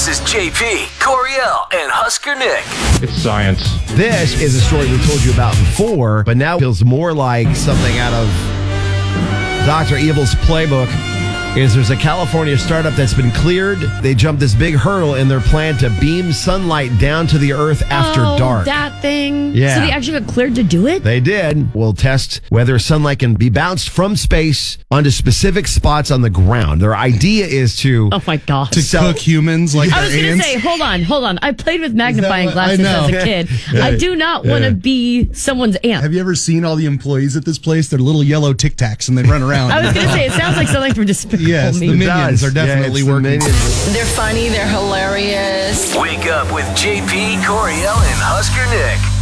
This is JP, Coriel, and Husker Nick. It's science. This is a story we told you about before, but now feels more like something out of Dr. Evil's playbook. There's a California startup that's been cleared. They jumped this big hurdle in their plan to beam sunlight down to the earth after dark. That thing. Yeah. So they actually got cleared to do it? They did. We'll test whether sunlight can be bounced from space onto specific spots on the ground. Their idea is to... Oh, my gosh. To cook humans like I was their going to ants. say, hold on. I played with magnifying what- glasses I know. as a kid. I do not want to be someone's aunt. Have you ever seen all the employees at this place? They're little yellow Tic Tacs and they run around. I was going to say, it sounds like something from Despicable Yes, Me. the minions are definitely it's the working. minions. They're funny, they're hilarious. Wake up with JP, Coriel, and Husker Nick.